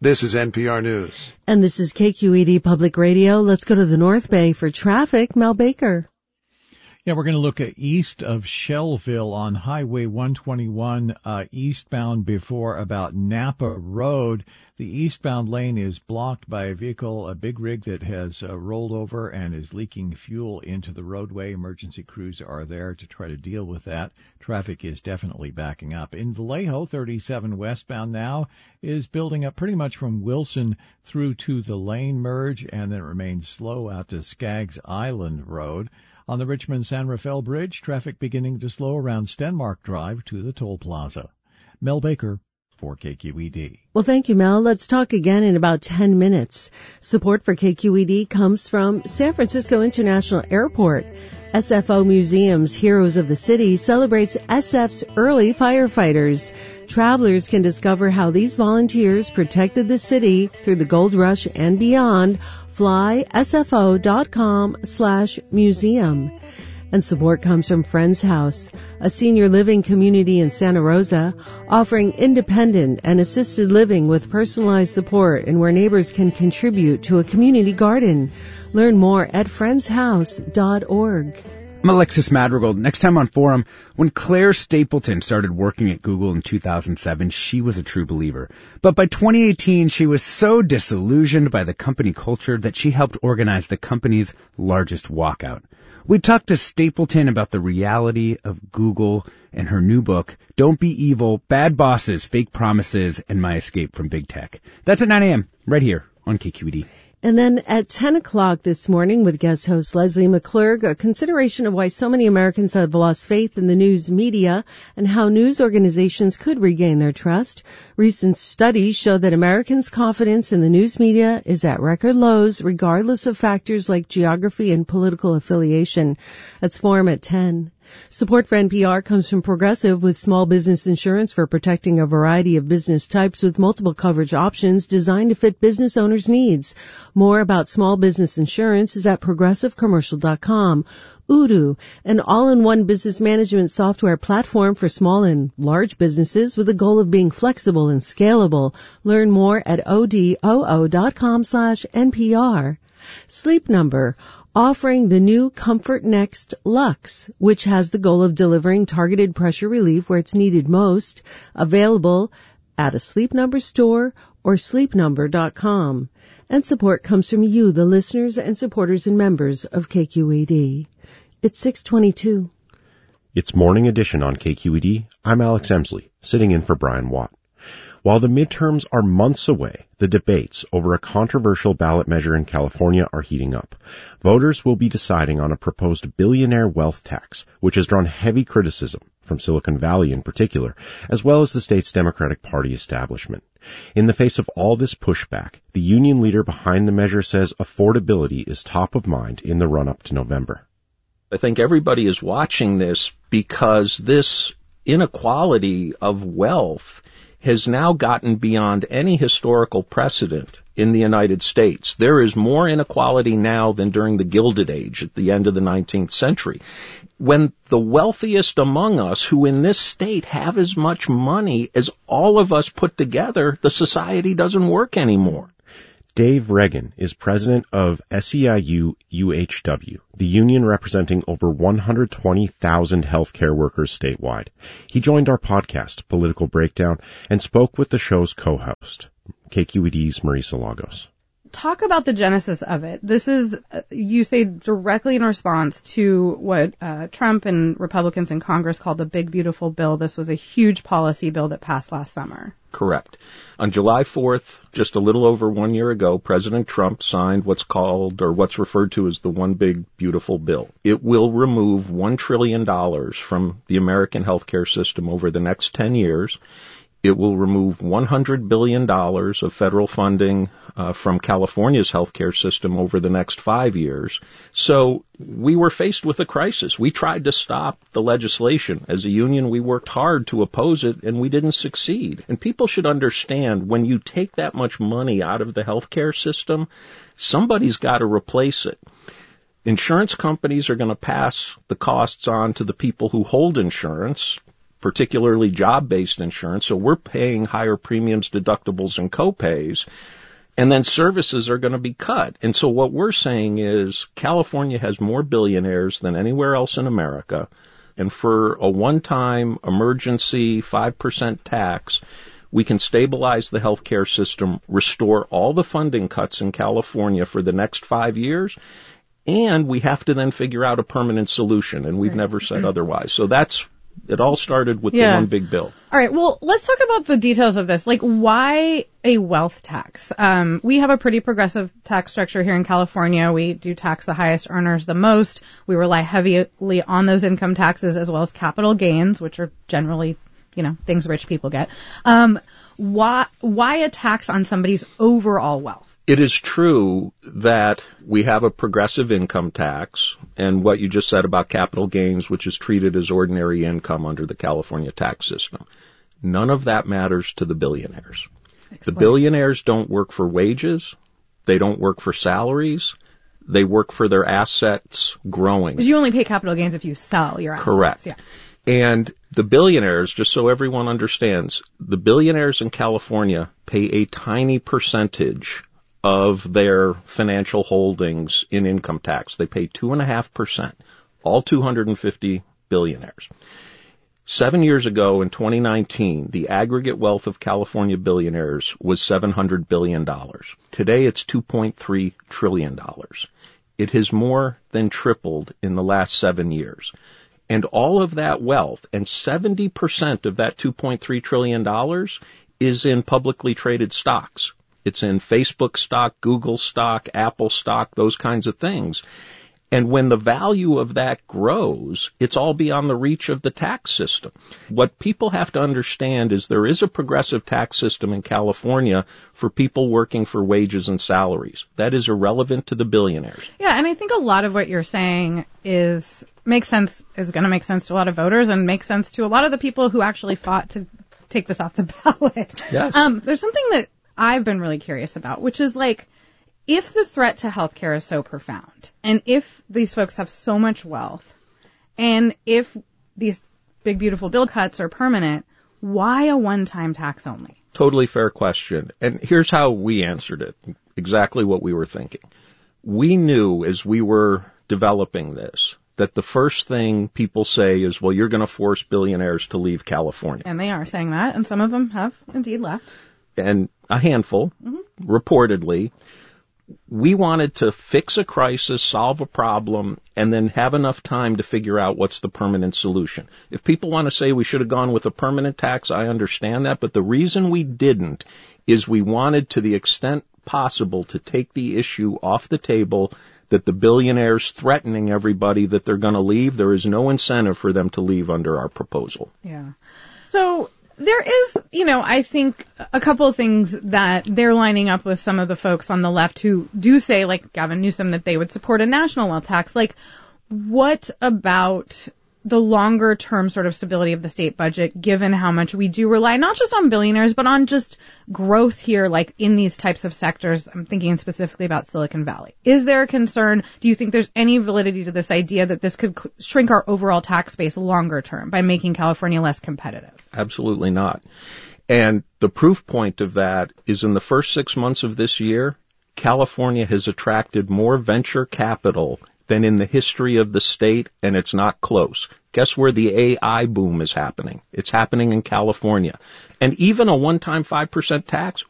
This is NPR News. And this is KQED Public Radio. Let's go to the North Bay for traffic. Mel Baker. Yeah, we're going to look at east of Shellville on Highway 121, eastbound before about Napa Road. The eastbound lane is blocked by a vehicle, a big rig that has rolled over and is leaking fuel into the roadway. Emergency crews are there to try to deal with that. Traffic is definitely backing up. In Vallejo, 37 westbound now is building up pretty much from Wilson through to the lane merge, and then it remains slow out to Skaggs Island Road. On the Richmond-San Rafael Bridge, traffic beginning to slow around Stenmark Drive to the toll plaza. Mel Baker for KQED. Well, thank you, Mel. Let's talk again in about 10 minutes. Support for KQED comes from San Francisco International Airport. SFO Museum's Heroes of the City celebrates SF's early firefighters. Travelers can discover how these volunteers protected the city through the gold rush and beyond. Fly sfo.com/museum. And support comes from Friends House, a senior living community in Santa Rosa, offering independent and assisted living with personalized support and where neighbors can contribute to a community garden. Learn more at friendshouse.org. I'm Alexis Madrigal. Next time on Forum, when Claire Stapleton started working at Google in 2007, she was a true believer. But by 2018, she was so disillusioned by the company culture that she helped organize the company's largest walkout. We talked to Stapleton about the reality of Google and her new book, Don't Be Evil, Bad Bosses, Fake Promises, and My Escape from Big Tech. That's at 9 a.m. right here on KQED. And then at 10 o'clock this morning with guest host Leslie McClurg, a consideration of why so many Americans have lost faith in the news media and how news organizations could regain their trust. Recent studies show that Americans' confidence in the news media is at record lows, regardless of factors like geography and political affiliation. That's Forum at 10. Support for NPR comes from Progressive with small business insurance for protecting a variety of business types with multiple coverage options designed to fit business owners' needs. More about small business insurance is at progressivecommercial.com. Odoo, an all-in-one business management software platform for small and large businesses with a goal of being flexible and scalable. Learn more at odoo.com/NPR. Sleep Number, offering the new Comfort Next Luxe, which has the goal of delivering targeted pressure relief where it's needed most. Available at a Sleep Number store or sleepnumber.com. And support comes from you, the listeners and supporters and members of KQED. It's 6:22. It's Morning Edition on KQED. I'm Alex Emsley, sitting in for Brian Watt. While the midterms are months away, the debates over a controversial ballot measure in California are heating up. Voters will be deciding on a proposed billionaire wealth tax, which has drawn heavy criticism from Silicon Valley in particular, as well as the state's Democratic Party establishment. In the face of all this pushback, the union leader behind the measure says affordability is top of mind in the run-up to November. I think everybody is watching this because this inequality of wealth has now gotten beyond any historical precedent in the United States. There is more inequality now than during the Gilded Age at the end of the 19th century. When the wealthiest among us, who in this state have as much money as all of us put together, the society doesn't work anymore. Dave Reagan is president of SEIU-UHW, the union representing over 120,000 healthcare workers statewide. He joined our podcast, Political Breakdown, and spoke with the show's co-host, KQED's Marisa Lagos. Talk about the genesis of it. This is, you say, directly in response to what Trump and Republicans in Congress called the Big Beautiful Bill. This was a huge policy bill that passed last summer. Correct. On July 4th, just a little over 1 year ago, President Trump signed what's called, or what's referred to as the One Big Beautiful Bill. It will remove $1 trillion from the American healthcare system over the next 10 years. It will remove $100 billion of federal funding from California's healthcare system over the next 5 years. So we were faced with a crisis. We tried to stop the legislation. As a union, we worked hard to oppose it, and we didn't succeed. And people should understand, when you take that much money out of the healthcare system, somebody's got to replace it. Insurance companies are going to pass the costs on to the people who hold insurance. particularly job-based insurance. So we're paying higher premiums, deductibles, and copays. And then services are going to be cut. And so what we're saying is California has more billionaires than anywhere else in America. And for a one-time emergency 5% tax, we can stabilize the healthcare system, restore all the funding cuts in California for the next 5 years, and we have to then figure out a permanent solution. And we've never said otherwise. So it all started with the one big bill. All right. Well, let's talk about the details of this. Like, why a wealth tax? We have a pretty progressive tax structure here in California. We do tax the highest earners the most. We rely heavily on those income taxes as well as capital gains, which are generally, things rich people get. Why a tax on somebody's overall wealth? It is true that we have a progressive income tax, and what you just said about capital gains, which is treated as ordinary income under the California tax system. None of that matters to the billionaires. Explain. The billionaires don't work for wages. They don't work for salaries. They work for their assets growing. Because you only pay capital gains if you sell your assets. Correct. Yeah. And the billionaires, just so everyone understands, the billionaires in California pay a tiny percentage of their financial holdings in income tax. They pay 2.5%, all 250 billionaires. 7 years ago, in 2019, the aggregate wealth of California billionaires was $700 billion. Today, it's $2.3 trillion. It has more than tripled in the last 7 years. And all of that wealth, and 70% of that $2.3 trillion is in publicly traded stocks. It's in Facebook stock, Google stock, Apple stock, those kinds of things. And when the value of that grows, it's all beyond the reach of the tax system. What people have to understand is there is a progressive tax system in California for people working for wages and salaries. That is irrelevant to the billionaires. Yeah, and I think a lot of what you're saying is going to make sense to a lot of voters and makes sense to a lot of the people who actually fought to take this off the ballot. Yes. There's something that I've been really curious about, which is like, if the threat to healthcare is so profound, and if these folks have so much wealth, and if these big, beautiful bill cuts are permanent, why a one-time tax only? Totally fair question. And here's how we answered it, exactly what we were thinking. We knew as we were developing this that the first thing people say is, well, you're going to force billionaires to leave California. And they are saying that, and some of them have indeed left. And a handful, reportedly. We wanted to fix a crisis, solve a problem, and then have enough time to figure out what's the permanent solution. If people want to say we should have gone with a permanent tax, I understand that, but the reason we didn't is we wanted, to the extent possible, to take the issue off the table that the billionaires threatening everybody that they're going to leave. There is no incentive for them to leave under our proposal. Yeah. So there is, I think a couple of things that they're lining up with some of the folks on the left who do say, like Gavin Newsom, that they would support a national wealth tax. Like, what about the longer term sort of stability of the state budget, given how much we do rely not just on billionaires, but on just growth here, like in these types of sectors? I'm thinking specifically about Silicon Valley. Is there a concern? Do you think there's any validity to this idea that this could shrink our overall tax base longer term by making California less competitive? Absolutely not. And the proof point of that is in the first 6 months of this year, California has attracted more venture capital than in the history of the state, and it's not close. Guess where the AI boom is happening? It's happening in California. And even a one-time 5% tax